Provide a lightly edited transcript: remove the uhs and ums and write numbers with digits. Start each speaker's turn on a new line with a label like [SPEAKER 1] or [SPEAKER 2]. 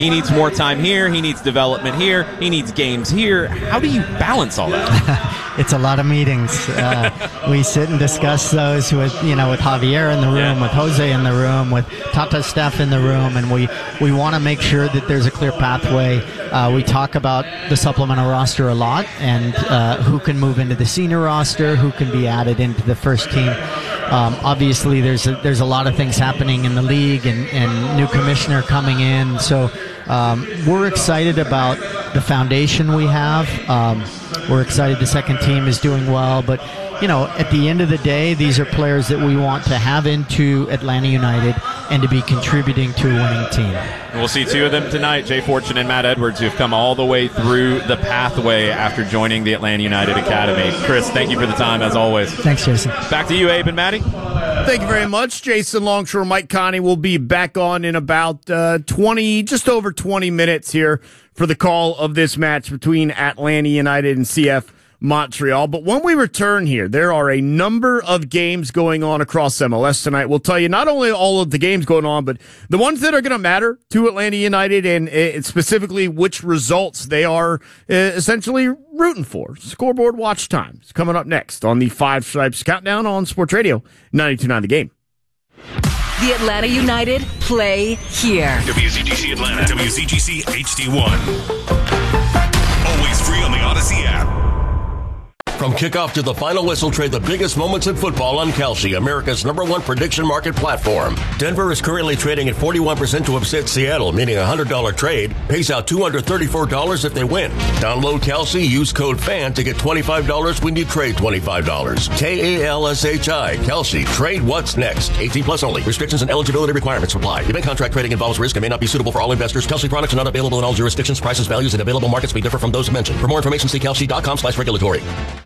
[SPEAKER 1] He needs more time here. He needs development here. He needs games here. How do you balance all that?
[SPEAKER 2] It's a lot of meetings. We sit and discuss those with Javier in the room, with Jose in the room, with Tata's staff in the room, and we want to make sure that there's a clear pathway. We talk about the supplemental roster a lot and who can move into the senior roster, who can be added into the first team. Obviously, there's a lot of things happening in the league and new commissioner coming in. So we're excited about the foundation we have. We're excited the second team is doing well. But, at the end of the day, these are players that we want to have into Atlanta United and to be contributing to a winning team.
[SPEAKER 1] We'll see two of them tonight, Jay Fortune and Matt Edwards, who have come all the way through the pathway after joining the Atlanta United Academy. Chris, thank you for the time, as always.
[SPEAKER 2] Thanks, Jason.
[SPEAKER 1] Back to you, Abe and Maddie.
[SPEAKER 3] Thank you very much. Jason Longshore, Mike Connie will be back on in about just over 20 minutes here for the call of this match between Atlanta United and CF Montreal. But when we return here, there are a number of games going on across MLS tonight. We'll tell you not only all of the games going on, but the ones that are going to matter to Atlanta United and specifically which results they are essentially rooting for. Scoreboard watch time is coming up next on the Five Stripes Countdown on Sports Radio 92.9 The Game.
[SPEAKER 4] The Atlanta United play here.
[SPEAKER 5] WCGC Atlanta, WCGC HD1. Always free on the Odyssey app. From kickoff to the final whistle, trade the biggest moments in football on Kalshi, America's #1 prediction market platform. Denver is currently trading at 41% to upset Seattle, meaning a $100 trade pays out $234 if they win. Download Kalshi, use code FAN to get $25 when you trade $25. Kalshi, Kalshi. Trade what's next. 18 plus only. Restrictions and eligibility requirements apply. Event contract trading involves risk and may not be suitable for all investors. Kalshi products are not available in all jurisdictions. Prices, values, and available markets may differ from those mentioned. For more information, see kalshi.com/regulatory.